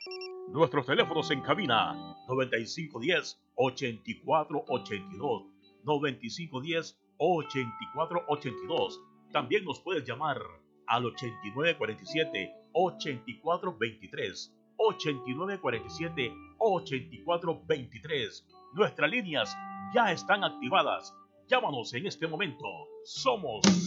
Nuestros teléfonos en cabina 9510-8482, 9510-8482. También nos puedes llamar al 8947-8423, 8947-8423. Nuestras líneas ya están activadas. Llámanos en este momento. Somos